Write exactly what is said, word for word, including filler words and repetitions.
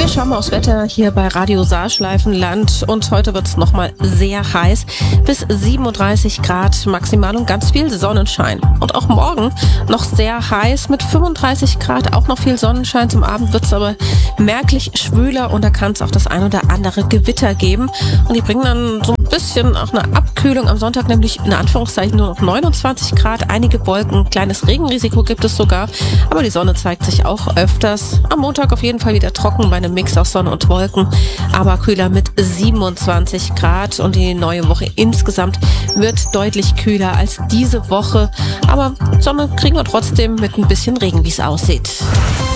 Wir schauen mal aufs Wetter hier bei Radio Saarschleifenland und heute wird es nochmal sehr heiß, bis siebenunddreißig Grad maximal und ganz viel Sonnenschein. Und auch morgen noch sehr heiß mit fünfunddreißig Grad, auch noch viel Sonnenschein. Zum Abend wird es aber merklich schwüler und da kann es auch das ein oder andere Gewitter geben. Und die bringen dann so ein bisschen auch eine Abkühlung am Sonntag, nämlich in Anführungszeichen nur noch neunundzwanzig Grad, einige Wolken, kleines Regenrisiko gibt es sogar, aber die Sonne zeigt sich auch öfters. Am Montag auf jeden Fall wieder trocken bei einem Mix aus Sonne und Wolken, aber kühler mit siebenundzwanzig Grad und die neue Woche insgesamt wird deutlich kühler als diese Woche, aber Sonne kriegen wir trotzdem mit ein bisschen Regen, wie es aussieht.